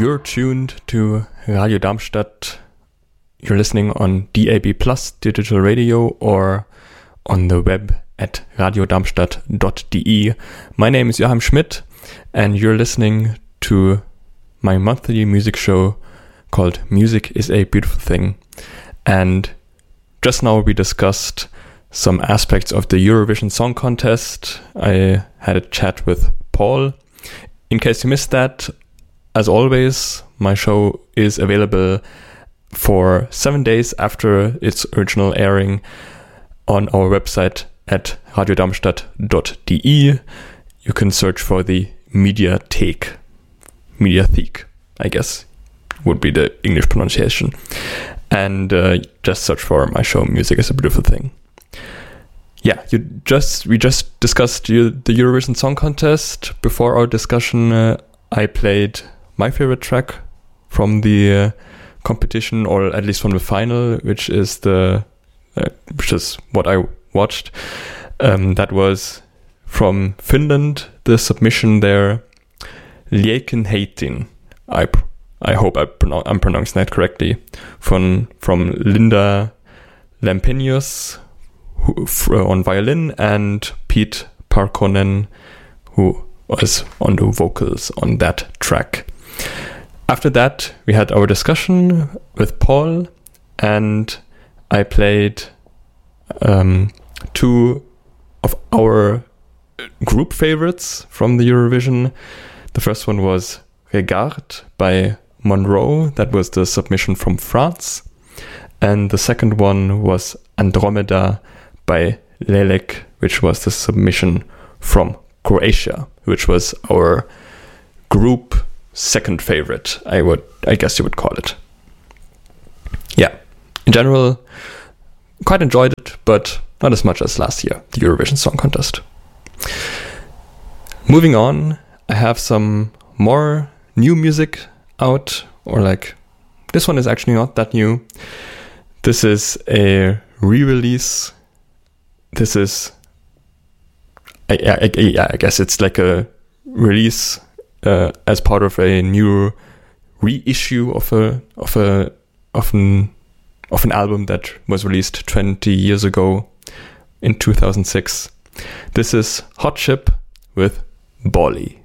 You're tuned to Radio Darmstadt. You're listening on DAB Plus digital radio or on the web at radiodarmstadt.de. My name is Joachim Schmidt and you're listening to my monthly music show called Music is a Beautiful Thing. And just now we discussed some aspects of the Eurovision Song Contest. I had a chat with Paul. In case you missed that, as always, my show is available for 7 days after its original airing on our website at radiodarmstadt.de. You can search for the Mediathek, I guess, would be the English pronunciation. And just search for my show, Music is a Beautiful Thing. Yeah, we just discussed the Eurovision Song Contest. Before our discussion, I played my favorite track from the competition, or at least from the final, which is what I watched. That was from Finland, the submission there, Lieken Heitin. I hope I'm pronouncing that correctly. From Linda Lampenius on violin and Pete Parkkonen, who was on the vocals on that track. After that, we had our discussion with Paul, and I played two of our group favorites from the Eurovision. The first one was Regarde by Monroe. That was the submission from France. And the second one was Andromeda by Lelek, which was the submission from Croatia, which was our group second favorite, I guess you would call it. Yeah, in general, quite enjoyed it, but not as much as last year, the Eurovision Song Contest. Moving on, I have some more new music out, or this one is actually not that new. This is a re-release. This is, I guess it's like a release as part of a new reissue of an album that was released 20 years ago in 2006. This is Hot Chip with Bolly.